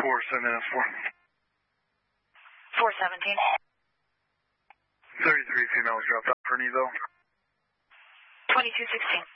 417. 33 females dropped off for an evo. 2216.